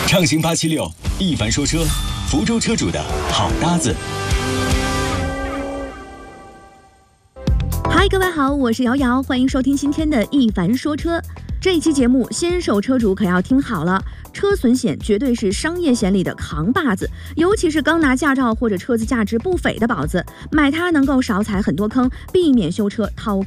畅行876，一凡说车，福州车主的好搭子。 嗨，各位好，我是瑶瑶，欢迎收听今天的一凡说车。这一期节目，新手车主可要听好了，车损险绝对是商业险里的扛把子，尤其是刚拿驾照或者车子价值不菲的宝子，买它能够少踩很多坑，避免修车掏